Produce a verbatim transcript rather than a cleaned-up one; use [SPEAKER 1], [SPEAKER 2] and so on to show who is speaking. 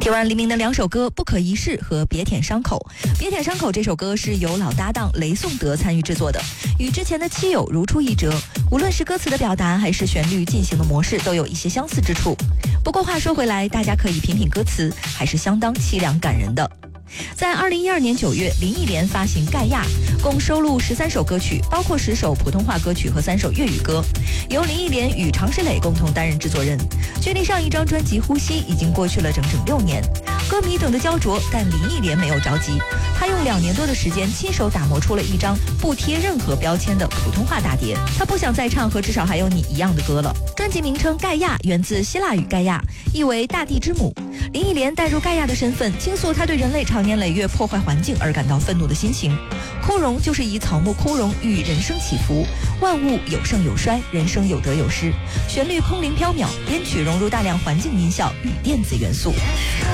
[SPEAKER 1] 听完黎明的两首歌《不可一世》和《别舔伤口》。《别舔伤口》这首歌是由老搭档雷颂德参与制作的，与之前的妻友如出一辙，无论是歌词的表达还是旋律进行的模式都有一些相似之处。不过话说回来，大家可以品品歌词，还是相当凄凉感人的。在二零一二年九月，林忆莲发行《盖亚》，共收录十三首歌曲，包括十首普通话歌曲和三首粤语歌，由林忆莲与常石磊共同担任制作人。距离上一张专辑《呼吸》已经过去了整整六年，歌迷等得焦灼，但林忆莲没有着急，她用两年多的时间亲手打磨出了一张不贴任何标签的普通话大碟。她不想再唱和至少还有你一样的歌了。专辑名称盖亚源自希腊语盖亚，意为大地之母。林忆莲带入盖亚的身份，倾诉她对人类常年累月破坏环境而感到愤怒的心情。枯荣就是以草木枯荣喻人生起伏，万物有盛有衰，人生有得有失。旋律空灵飘渺，编曲融入大量环境音效与电子元素。